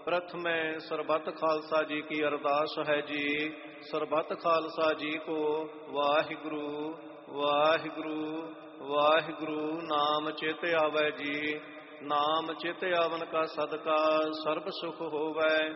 प्रथमे सरबत खालसा जी की अरदास है जी। सरबत खालसा जी को वाहिगुरु वाहिगुरु वाहिगुरु नाम चित आवे जी। नाम चित आवन का सदका सर्ब सुख होवै।